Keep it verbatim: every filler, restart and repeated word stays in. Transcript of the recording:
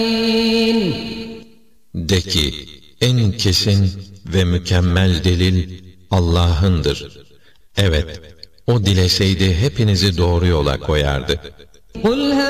De ki, en kesin ve mükemmel delil Allah'ındır. Evet, o dileseydi hepinizi doğru yola koyardı.